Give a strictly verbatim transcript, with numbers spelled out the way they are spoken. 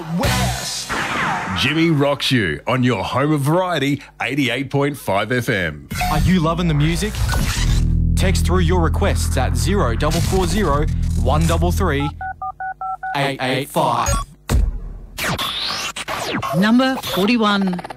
out west. Jimmy rocks you on your home of variety, eighty-eight point five F M. Are you loving the music? Text through your requests at zero four four zero, one three three, eight eight five. Number forty-one.